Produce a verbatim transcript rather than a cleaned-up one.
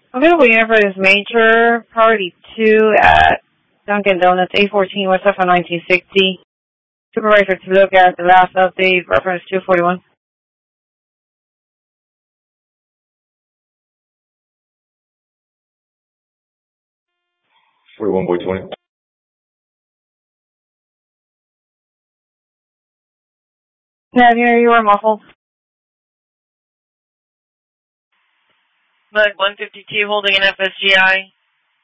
Available universe is Major, Priority two at Dunkin' Donuts, A fourteen, West F nineteen sixty. Supervisor to look at the last update, reference two forty-one. forty-one point twenty. Navigator, you are muffled. Mug one fifty-two holding an F S G I.